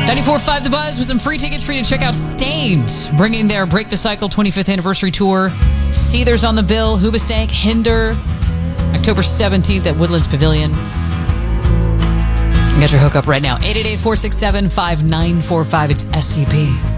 94.5 The Buzz with some free tickets for you to check out Staind, bringing their Break the Cycle 25th anniversary tour. Seethers on the bill, Hoobastank, Hinder, October 17th at Woodlands Pavilion. Get your hookup right now. 888-467-5945. It's SCP.